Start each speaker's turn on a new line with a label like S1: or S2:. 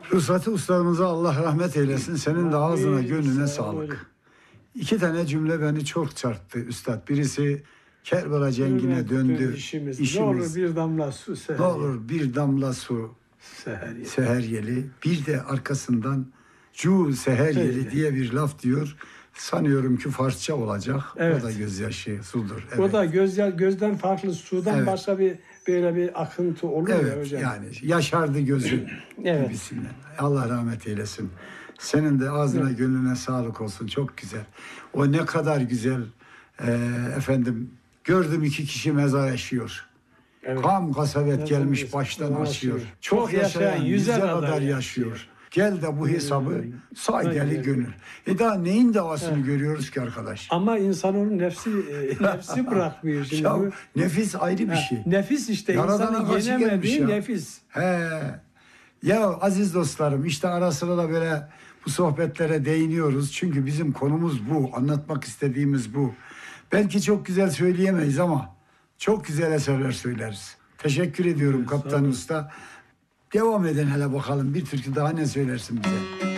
S1: Rıfat ustamıza Allah rahmet eylesin. Senin de ağzına gönlüne
S2: Sağ ol.
S1: sağlık. İki tane cümle beni çok çarptı üstad. Birisi Kerbela cengine döndü.
S2: İşimiz. Ne olur bir damla su seher.
S1: Ne olur bir damla su
S2: Seher.
S1: seher yeli. Bir de arkasından cu seher yeli diye bir laf diyor. Sanıyorum ki Farsça olacak.
S2: Evet.
S1: O da gözyaşı sudur.
S2: O da gözden farklı, sudan
S1: Evet.
S2: başka bir böyle bir akıntı olur ya
S1: Evet
S2: hocam.
S1: yani yaşardı gözü
S2: Evet.
S1: gibisinden. Allah rahmet eylesin. Senin de ağzına gönlüne sağlık olsun. Çok güzel. O ne kadar güzel. Efendim gördüm iki kişi mezar eşiyor.
S2: Evet.
S1: Kam kasabet gelmiş
S2: Mezar
S1: baştan
S2: aşıyor.
S1: aşıyor.
S2: Çok
S1: Çok
S2: yaşayan
S1: yaşayan
S2: yüze
S1: yüze
S2: kadar
S1: kadar
S2: yaşıyor.
S1: yaşıyor. Gel de bu hesabı say
S2: Say
S1: deli
S2: deli.
S1: gönül. Daha neyin davasını görüyoruz ki arkadaş?
S2: Ama insanın nefsi bırakmıyor şimdi.
S1: Ya nefis ayrı bir şey.
S2: Nefis işte
S1: Yaradana
S2: insanın
S1: karşı gelmiş
S2: yenemediği
S1: ya.
S2: nefis.
S1: He. Ya aziz dostlarım işte ara sıra da böyle bu sohbetlere değiniyoruz. Çünkü bizim konumuz bu. Anlatmak istediğimiz bu. Belki çok güzel söyleyemeyiz ama çok güzel eserler söyleriz. Teşekkür ediyorum Kaptan Usta. Devam edin hele bakalım bir türkü daha ne söylersin bize?